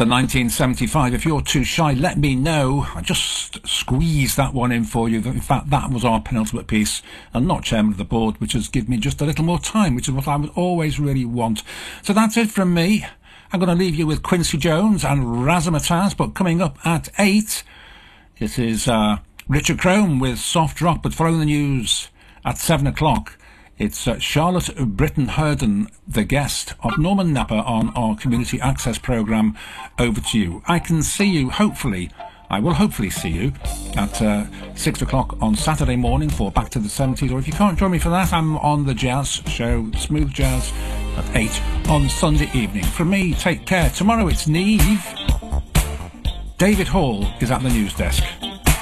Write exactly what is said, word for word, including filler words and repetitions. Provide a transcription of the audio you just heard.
the nineteen seventy-five. If you're too shy, let me know. I just squeezed that one in for you. In fact, that was our penultimate piece, and not chairman of the board, which has given me just a little more time, which is what I would always really want. So that's it from me. I'm going to leave you with Quincy Jones and Razzmatazz, but coming up at eight, it is uh, Richard Crome with Soft Rock, but following the news at seven o'clock, it's uh, Charlotte Britton-Hurden, the guest of Norman Napper on our Community Access programme. Over to you. I can see you, hopefully, I will hopefully see you at uh, six o'clock on Saturday morning for Back to the seventies, or if you can't join me for that, I'm on the Jazz Show, Smooth Jazz, at eight on Sunday evening. From me, take care. Tomorrow it's Neve. David Hall is at the news desk.